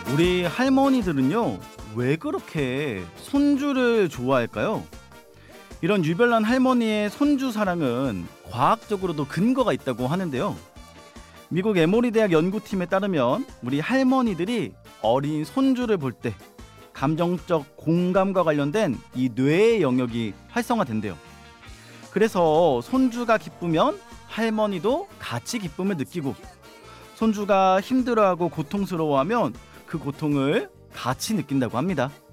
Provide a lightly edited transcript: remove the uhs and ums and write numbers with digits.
우리 할머니들은요, 왜 그렇게 손주를 좋아할까요? 이런 유별난 할머니의 손주 사랑은 과학적으로도 근거가 있다고 하는데요. 미국 에모리 대학 연구팀에 따르면 우리 할머니들이 어린 손주를 볼 때 감정적 공감과 관련된 이 뇌의 영역이 활성화된대요. 그래서 손주가 기쁘면 할머니도 같이 기쁨을 느끼고, 손주가 힘들어하고 고통스러워하면 그 고통을 같이 느낀다고 합니다.